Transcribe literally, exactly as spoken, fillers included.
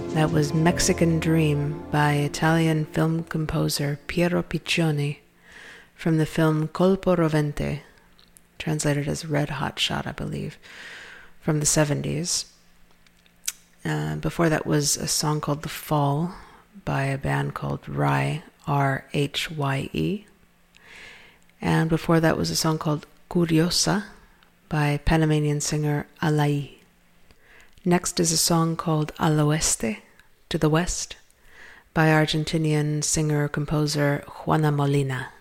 That was Mexican Dream by Italian film composer Piero Piccioni from the film Colpo Rovente, translated as Red Hot Shot, I believe, from the seventies. Uh, before that was a song called The Fall by a band called Rhye, R H Y E. And before that was a song called Curiosa by Panamanian singer Alaí. Next is a song called Al Oeste, to the West, by Argentinian singer-composer Juana Molina.